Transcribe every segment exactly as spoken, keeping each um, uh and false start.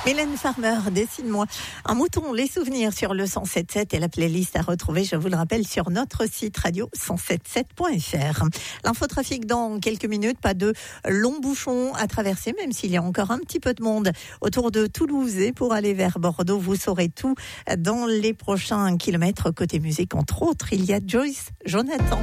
Mylène Farmer, dessine-moi un mouton, les souvenirs sur le cent sept sept et la playlist à retrouver, je vous le rappelle, sur notre site radio cent soixante-dix-sept point f r. L'infotrafic dans quelques minutes, pas de longs bouchons à traverser, même s'il y a encore un petit peu de monde autour de Toulouse et pour aller vers Bordeaux. Vous saurez tout dans les prochains kilomètres. Côté musique, entre autres, il y a Joyce Jonathan.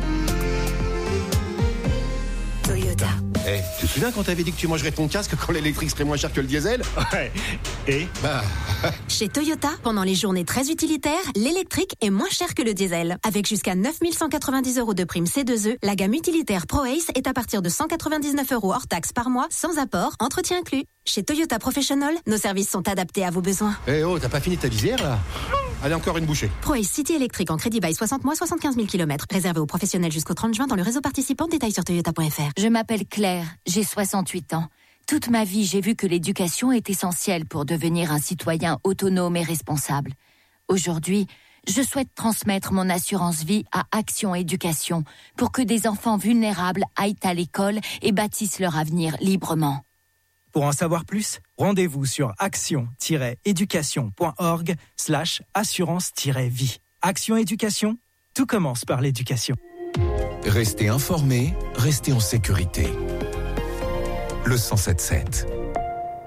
Toyota. Eh, hey, tu te souviens quand t'avais dit que tu mangerais ton casque quand l'électrique serait moins cher que le diesel? Ouais. Et bah... Chez Toyota, pendant les journées très utilitaires, l'électrique est moins cher que le diesel. Avec jusqu'à neuf mille cent quatre-vingt-dix euros de prime C deux E, la gamme utilitaire ProAce est à partir de cent quatre-vingt-dix-neuf euros hors taxe par mois, sans apport, entretien inclus. Chez Toyota Professional, nos services sont adaptés à vos besoins. Eh hey, oh, t'as pas fini ta visière là? Allez, encore une bouchée. ProAce City électrique en crédit bail soixante mois, soixante-quinze mille kilomètres. Réservé aux professionnels jusqu'au trente juin dans le réseau participant. Détails sur toyota point f r. Je m'appelle Claire, j'ai soixante-huit ans. Toute ma vie, j'ai vu que l'éducation est essentielle pour devenir un citoyen autonome et responsable. Aujourd'hui, je souhaite transmettre mon assurance vie à Action Éducation pour que des enfants vulnérables aillent à l'école et bâtissent leur avenir librement. Pour en savoir plus, rendez-vous sur action-éducation.org slash assurance-vie. Action Éducation, tout commence par l'éducation. Restez informés, restez en sécurité. Le cent soixante-dix-sept.